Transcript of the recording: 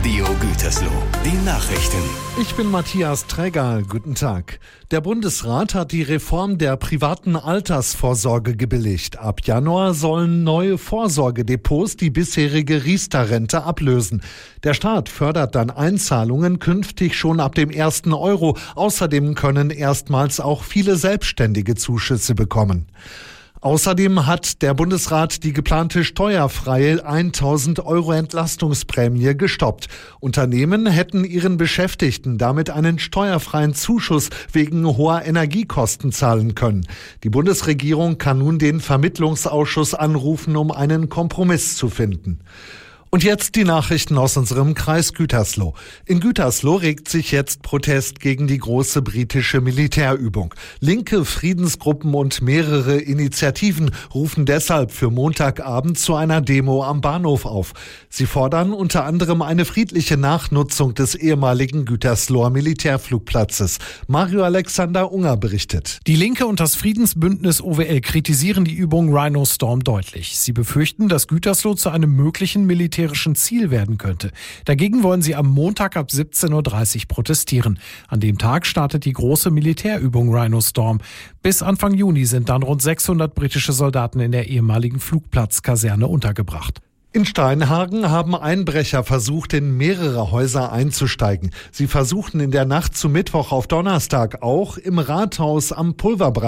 Radio Gütersloh, die Nachrichten. Ich bin Matthias Träger. Guten Tag. Der Bundesrat hat die Reform der privaten Altersvorsorge gebilligt. Ab Januar sollen neue Vorsorgedepots die bisherige Riester-Rente ablösen. Der Staat fördert dann Einzahlungen künftig schon ab dem ersten Euro. Außerdem können erstmals auch viele Selbstständige Zuschüsse bekommen. Außerdem hat der Bundesrat die geplante steuerfreie 1.000 Euro Entlastungsprämie gestoppt. Unternehmen hätten ihren Beschäftigten damit einen steuerfreien Zuschuss wegen hoher Energiekosten zahlen können. Die Bundesregierung kann nun den Vermittlungsausschuss anrufen, um einen Kompromiss zu finden. Und jetzt die Nachrichten aus unserem Kreis Gütersloh. In Gütersloh regt sich jetzt Protest gegen die große britische Militärübung. Linke Friedensgruppen und mehrere Initiativen rufen deshalb für Montagabend zu einer Demo am Bahnhof auf. Sie fordern unter anderem eine friedliche Nachnutzung des ehemaligen Gütersloher Militärflugplatzes. Mario Alexander Unger berichtet. Die Linke und das Friedensbündnis OWL kritisieren die Übung Rhino Storm deutlich. Sie befürchten, dass Gütersloh zu einem möglichen militärischen Ziel werden könnte. Dagegen wollen sie am Montag ab 17.30 Uhr protestieren. An dem Tag startet die große Militärübung Rhino Storm. Bis Anfang Juni sind dann rund 600 britische Soldaten in der ehemaligen Flugplatzkaserne untergebracht. In Steinhagen haben Einbrecher versucht, in mehrere Häuser einzusteigen. Sie versuchten in der Nacht zu Mittwoch auf Donnerstag auch im Rathaus am Pulverbrand